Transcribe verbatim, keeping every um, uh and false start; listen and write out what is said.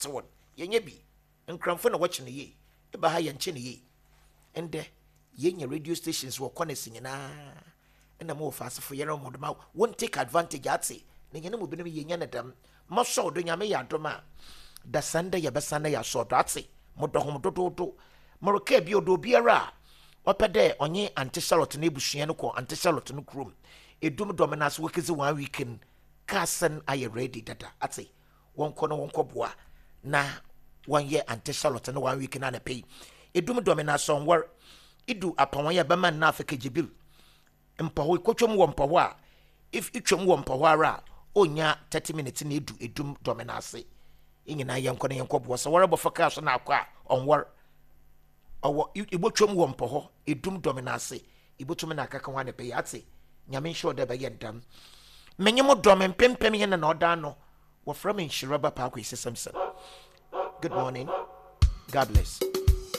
one yenye bi nkramfo na watch ne ye e ba ha ye nche ne ye ende yenye radio stations wo kone sinyina na mo fa asefo yere mo dema won't take advantage ate ne nyene mo binom yenya ne dam mo so do nyame ya doma da sande ye besande ya so do ate mo do hom dododo mo reka bi odo biara opede onye anti Charlotte na ebusua no ko anti Charlotte no krom edum dominas workizi one weekend kasen aye ready dada ate won ko no won ko boa na one year anti Charlotte no one weekend na pay edum dominas on war idu apawon ya bema na afeke jibil mpaho ikotwom wo mpaho a if itwom wo mpaho ara onya thirty minutes na edu edum dominase inyina yanko na yanko bo so warabo faka so na akwa onwar owo ibotwom wo mpaho edum dominase ibotum na akaka wane pe yate nyame sure de be yendam menyemo dom pempem ye na oda no wo from Nshiraba Park Samson. Good morning, God bless.